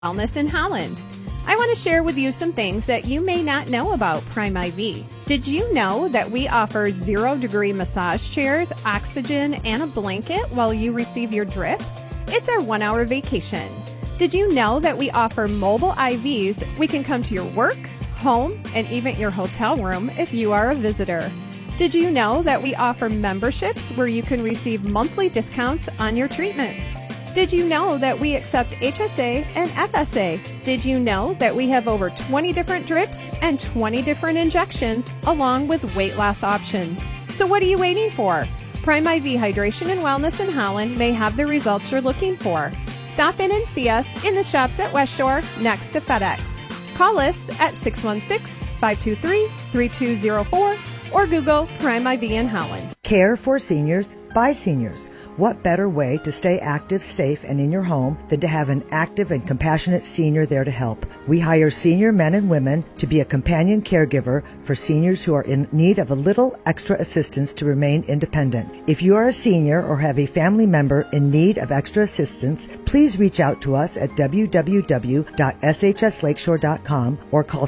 Wellness in Holland. I want to share with you some things that you may not know about Prime IV. Did you know that we offer 0-degree massage chairs, oxygen, and a blanket while you receive your drip? It's our 1-hour vacation. Did you know that we offer mobile IVs? We can come to your work, home, and even your hotel room if you are a visitor. Did you know that we offer memberships where you can receive monthly discounts on your treatments? Did you know that we accept HSA and FSA? Did you know that we have over 20 different drips and 20 different injections along with weight loss options? So what are you waiting for? Prime IV Hydration and Wellness in Holland may have the results you're looking for. Stop in and see us in the shops at West Shore next to FedEx. Call us at 616-523-3204 or Google Prime IV in Holland. Care for seniors by seniors. What better way to stay active, safe, and in your home than to have an active and compassionate senior there to help? We hire senior men and women to be a companion caregiver for seniors who are in need of a little extra assistance to remain independent. If you are a senior or have a family member in need of extra assistance, please reach out to us at www.shslakeshore.com or call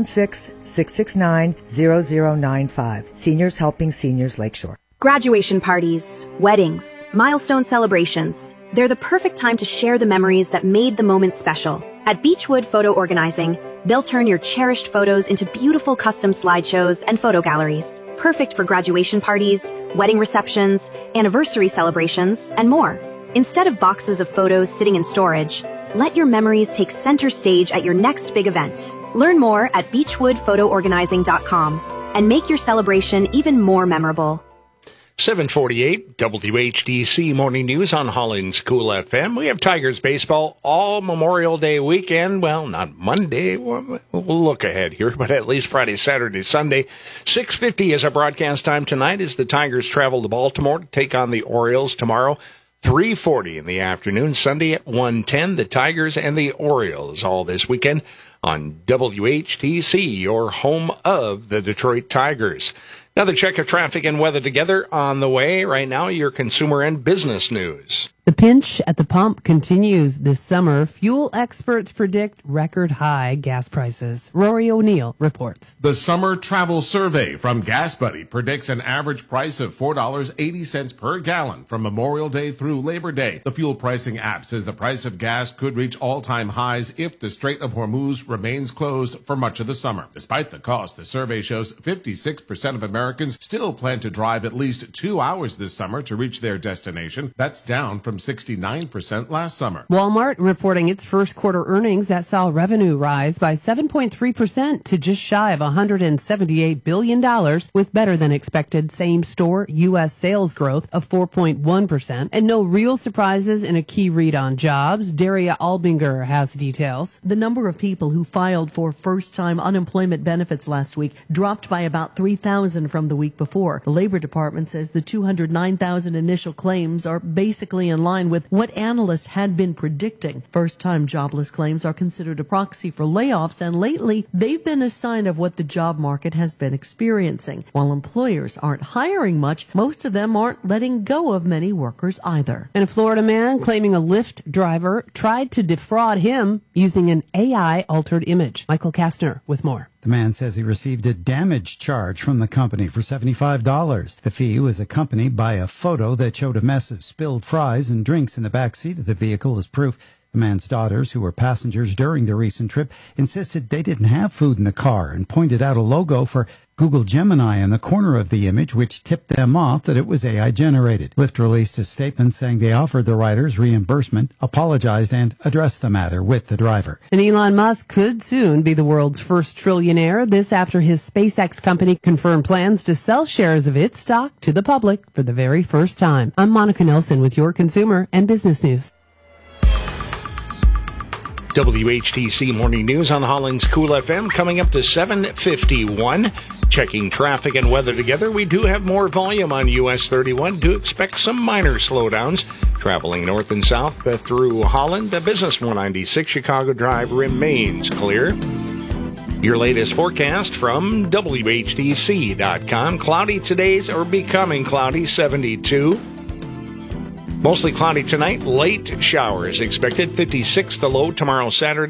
616-669-0095. Seniors Helping Seniors Lakeshore. Graduation parties, weddings, milestone celebrations. They're the perfect time to share the memories that made the moment special. At Beechwood Photo Organizing, they'll turn your cherished photos into beautiful custom slideshows and photo galleries. Perfect for graduation parties, wedding receptions, anniversary celebrations, and more. Instead of boxes of photos sitting in storage, let your memories take center stage at your next big event. Learn more at beechwoodphotoorganizing.com and make your celebration even more memorable. 748 WHDC Morning News on Holland's Cool FM. We have Tigers baseball all Memorial Day weekend. Well, not Monday. We'll look ahead here, but at least Friday, Saturday, Sunday. 6:50 is our broadcast time tonight as the Tigers travel to Baltimore to take on the Orioles tomorrow. 3:40 in the afternoon. Sunday at 1:10, the Tigers and the Orioles all this weekend on WHTC, your home of the Detroit Tigers. Another check of traffic and weather together on the way. Right now, your consumer and business news. The pinch at the pump continues this summer. Fuel experts predict record high gas prices. Rory O'Neill reports. The Summer Travel Survey from GasBuddy predicts an average price of $4.80 per gallon from Memorial Day through Labor Day. The fuel pricing app says the price of gas could reach all-time highs if the Strait of Hormuz remains closed for much of the summer. Despite the cost, the survey shows 56% of Americans still plan to drive at least 2 hours this summer to reach their destination. That's down from 69% last summer. Walmart reporting its first quarter earnings that saw revenue rise by 7.3% to just shy of $178 billion, with better than expected same-store U.S. sales growth of 4.1%. And no real surprises in a key read on jobs. Daria Albinger has details. The number of people who filed for first-time unemployment benefits last week dropped by about 3,000 from the week before. The Labor Department says the 209,000 initial claims are basically in line with what analysts had been predicting. First-time jobless claims are considered a proxy for layoffs, and lately they've been a sign of what the job market has been experiencing. While employers aren't hiring much, most of them aren't letting go of many workers either. And a Florida man claiming a Lyft driver tried to defraud him using an AI-altered image. Michael Kastner with more. The man says he received a damage charge from the company for $75. The fee was accompanied by a photo that showed a mess of spilled fries and drinks in the back seat of the vehicle as proof. The man's daughters, who were passengers during the recent trip, insisted they didn't have food in the car and pointed out a logo for Google Gemini in the corner of the image, which tipped them off that it was AI-generated. Lyft released a statement saying they offered the riders reimbursement, apologized, and addressed the matter with the driver. And Elon Musk could soon be the world's first trillionaire. This after his SpaceX company confirmed plans to sell shares of its stock to the public for the very first time. I'm Monica Nelson with your consumer and business news. WHTC Morning News on Holland's Cool FM coming up to 7:51. Checking traffic and weather together, we do have more volume on US 31. Do expect some minor slowdowns. Traveling north and south through Holland, the Business 196 Chicago Drive remains clear. Your latest forecast from WHDC.com. Cloudy today's or becoming cloudy, 72. Mostly cloudy tonight. Late showers expected. 56 the low tomorrow, Saturday.